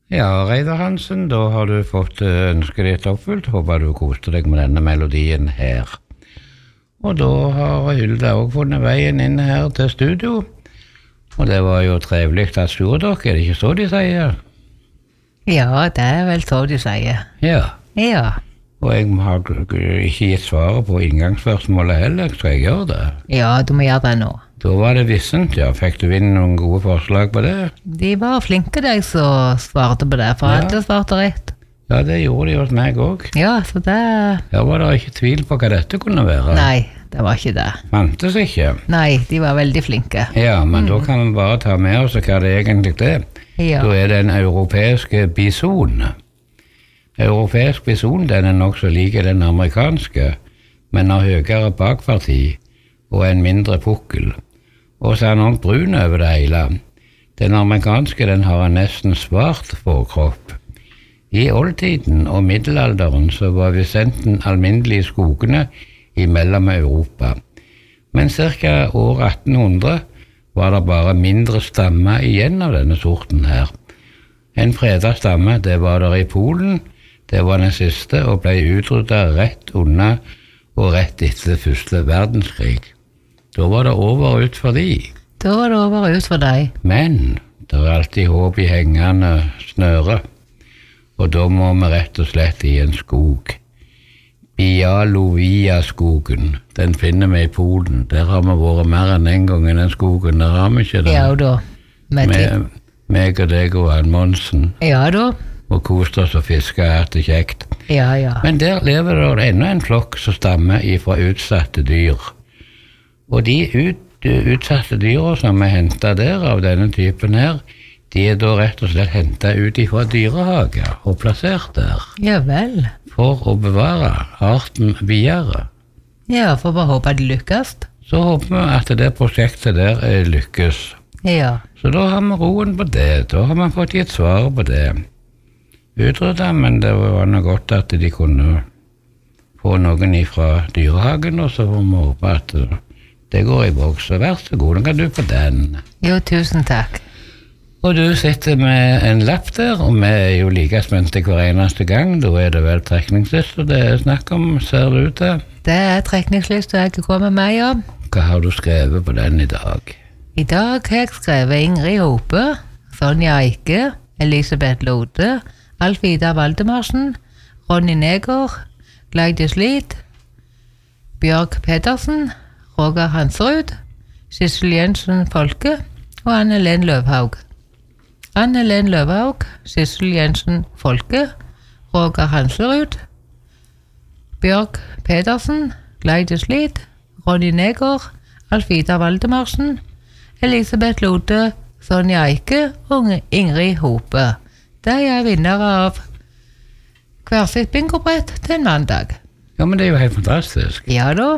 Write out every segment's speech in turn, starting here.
Ja, Reidar Hansen, da har du fått ønsket ditt oppfylt. Håper du koste deg med denne melodien her. Og da har Hilde også funnet veien inn her til studio. Og det var jo trevlig at du og dere, er det ikke så de sier? Ja, det er vel så de sier. Ja. Ja. Og jeg har ikke gitt svaret på inngangsspørsmålet heller, skal jeg gjøre det? Ja, du må gjøre det nå. Da var det vissent, ja. Fikk du inn noen gode forslag på det? De var flinke de som svarte på det, for alle svarte rett. Ja, det gjorde de hos meg også. Ja, så det... Her var det ikke tvil på hva dette kunne være. Nei, det var ikke det. Fantes ikke? Nei, de var veldig flinke. Ja, men da kan vi bare ta med oss hva det egentlig er. Ja. Da er det en europeiske bison. Europeisk bison, den er nok så like den amerikanske, men har høyere bakparti og en mindre pukkel. Og så er den også brun over det hele. Den amerikanske den har en nesten svart forkropp. I oldtiden og middelalderen så var Visenten alminnelige skogene i mellom Europa. Men cirka år 1800 var det bare mindre stammer igjen av denne sorten her. En fredet stamme, det var der i Polen. Det var den siste og ble utryddet rett unna og rett etter første verdenskrig. Da var det over ut for de. Da var det over ut for deg. Men det er alltid håp i hengende snøre. Og da må vi rett og slett i en skog. Bialovia-skogen. Den finner vi i Polen. Der har vi vært mer enn en gang i den skogen. Der har vi ikke det. Ja da. Meg og deg og han Monsen. Ja da. Og kost oss og fisket her til kjekt. Ja, ja. Men der lever det enda en flokk som stammer ifra utsatte dyr. Og de utsatte dyra som er hentet der av denne typen her, de er da rett og slett hentet ut ifra dyrehager og plassert der. Ja vel. For å bevare arten videre. Ja, for bare håpe de lykkes. Så håper vi at det prosjektet der lykkes. Ja. Så da har vi roen på det. Da har vi fått gitt svar på det. Utryddet, men det var noe godt at de kunne få noen ifra dyrehagen, og så får vi håpe at det går i boks. Så vær så god, nå kan du på den. Jo, tusen takk. Og du sitter med en lapp der, og vi er jo like spente hver eneste gang. Da er det vel trekningsliste det er snakk om, ser det ut til? Det er trekningsliste jeg kommer med, ja. Hva har du skrevet på den i dag? I dag har jeg skrevet Ingrid Hope, Sonja Eike, Elisabeth Lode, Alf-Ida Valdemarsen, Ronny Neger, Gleidis Lid, Bjørg Pedersen, Roger Hansrud, Sissel Jensen Folke og Anne-Len Løvhaug. Anne-Len Løvhaug, Sissel Jensen Folke, Roger Hansrud, Bjørg Pedersen, Gleidis Lid, Ronny Neger, Alf-Ida Valdemarsen, Elisabeth Lode, Sonja Eike og Ingrid Hope. De er vinnere av hver sitt bingobrett til en mandag. Ja, men det er jo helt fantastisk. Ja da.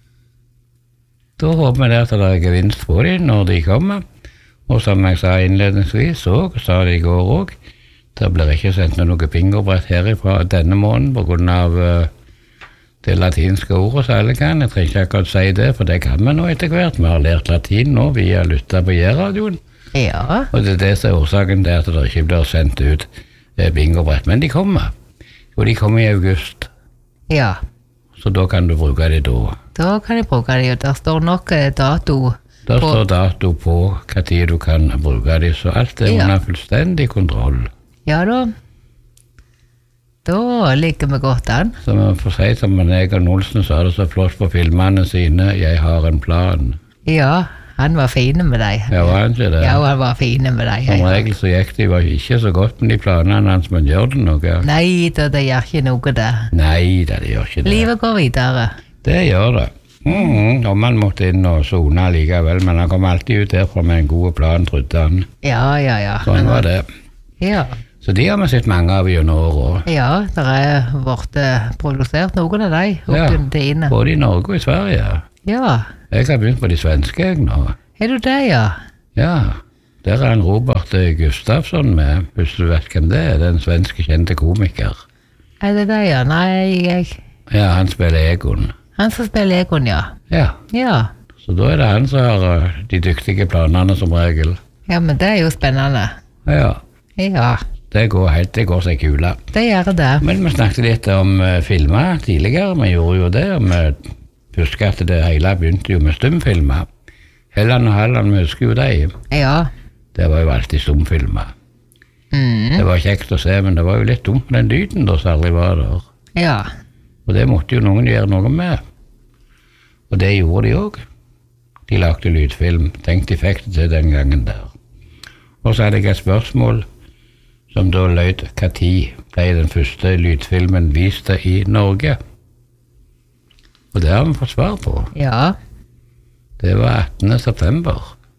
Da håper vi at det er gevinst på dem når de kommer. Og som jeg sa innledningsvis, og sa det i går også, det blir ikke sendt noe bingobrett herifra denne måneden på grunn av det latinske ordet, så alle kan. Jeg trenger ikke akkurat si det, for det kan vi nå etter hvert. Vi har lært latin nå via lytta på J-radioen. Ja. Og det er det som er årsaken til at det ikke blir sendt ut bingobrett. Men de kommer. Og de kommer i august. Ja. Så da kan du bruke det da. Da kan jeg bruke det, og der står nok dato. Der står dato på hva tid du kan bruke det, så alt er under fullstendig kontroll. Ja da. Da ligger vi godt an. Så vi får si som Egon Olsen sa det så flott på filmene sine, jeg har en plan. Ja, han var fine med deg. Ja, var han ikke det? Ja, han var fine med deg. Som regel så gikk de var ikke så godt med de planene hans, men gjør det noe? Nei, det gjør ikke noe det. Nei, det gjør ikke det. Livet går videre. Det gjør det. Og man måtte inn og sone likevel, men han kom alltid ut derfra med en god plan, trodde han. Ja, ja, ja. Sånn var det. Ja. Så de har vi sett mange av gjennom året. Ja, det er vært produsert noen av de opp gjennom tidene. Både i Norge og i Sverige. Ja. Jeg har begynt på de svenske, jeg nå. Er du det, ja? Ja. Der er en Robert Gustafsson med, hvis du vet hvem det er, den svenske kjente komiker. Er det det, ja? Nei, jeg... Ja, han spiller Egon. Han som spiller Egon, ja. Ja. Ja. Så da er det han som har de dyktige planene som regel. Ja, men det er jo spennende. Ja. Ja. Det går seg kula. Det gjør det. Men vi snakket litt om filmer tidligere, vi gjorde jo det, og vi husker at det hele begynte jo med stumfilmer. Helland og Halland, vi husker jo det. Ja. Det var jo alltid stumfilmer. Det var kjekt å se, men det var jo litt dumt med den lyden da, som aldri var der. Ja. Og det måtte jo noen gjøre noe med. Og det gjorde de også. De lagde lydfilm. Tenk de fikk det til den gangen der. Og så hadde jeg et spørsmål som da lød: hva tid ble den første lydfilmen vist i Norge? Og det har vi fått svar på. Ja. Det var 18. september.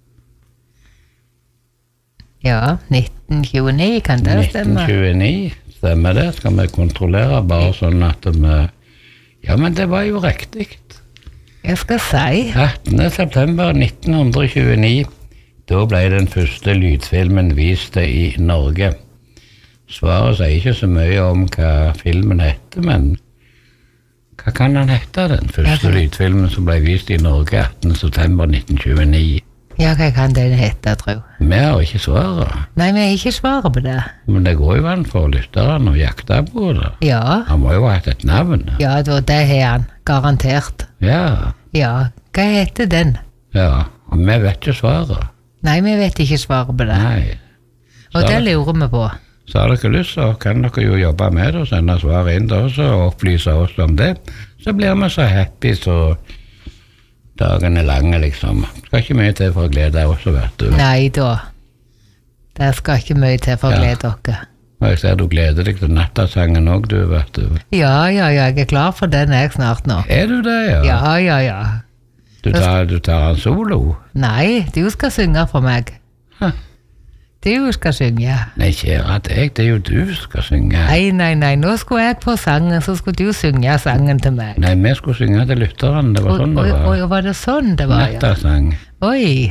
Ja, 1929, kan det stemme? 1929, stemmer det. Skal vi kontrollere bare sånn at vi... Ja, men det var jo riktig. Jeg skal si. 18. september 1929, da ble den første lydfilmen vist i Norge. Svaret sier ikke så mye om hva filmen heter, men hva kan den hete, den første lydfilmen som ble vist i Norge 18. september 1929? Ja, hva kan den hete, tro? Vi har ikke svaret. Nei, vi har ikke svaret på det. Men det går jo an for lytteren å jakte på det. Ja. Han må jo ha hatt et navn. Ja, det har han. Garantert. Ja. Ja. Hva heter den? Ja, og vi vet ikke svaret. Nei, vi vet ikke svaret på det. Nei. Og det lurer vi på. Så har dere lyst, så kan dere jo jobbe med det og sende svaret inn til oss og opplyse oss om det. Så blir vi så happy så dagen er lange, liksom. Skal ikke mye til for å glede oss, vet du. Nei da. Det skal ikke mye til for å glede dere. Og jeg ser du gleder deg til nattasangen også, du, vet du. Ja, jeg er klar for den jeg snart nå. Er du det, ja? Ja. Du tar en solo? Nei, du skal synge for meg. Hæ? Du skal synge. Nei, kjære deg, det er jo du som skal synge. Nei, nå skulle jeg på sangen, så skulle du synge sangen til meg. Nei, vi skulle synge til lytteren, det var sånn det var. Oi, var det sånn det var, ja? Nattasang. Oi.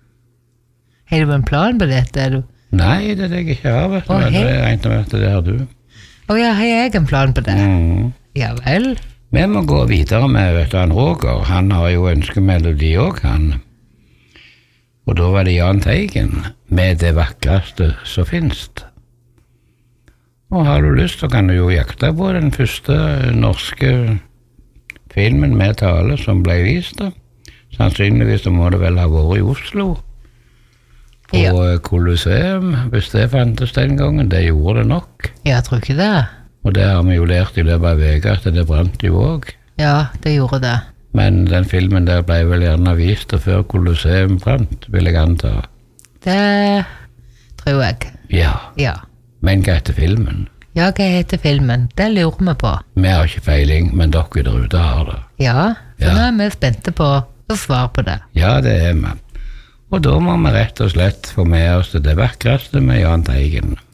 Har du en plan på dette, du? Nei, det er det jeg ikke har, vet du. Det er rent med at det har du. Ja, har jeg en plan på det? Ja vel. Vi må gå videre med, vet du, han Roger. Han har jo ønskemelodi også, han. Og da var det Jahn Teigen, med det vakreste som finst. Og har du lyst, så kan du jo jakte på den første norske filmen med tale som ble vist da. Sannsynligvis så må det vel ha vært i Oslo. På Colosseum, hvis det fantes den gangen. Det gjorde det nok. Jeg tror ikke det. Og det har vi jo lært i løpet av veka, at det brant jo også. Ja, det gjorde det. Men den filmen der ble vel gjerne vist før Colosseum brant, vil jeg anta. Det tror jeg. Ja. Men hva heter filmen? Ja, hva heter filmen? Det lurer vi på. Vi har ikke feiling, men dere der ute har det. Ja, så nå er vi spente på å svare på det. Ja, det er vi. Og da må vi rett og slett få med oss det vakreste med Jahn Teigen.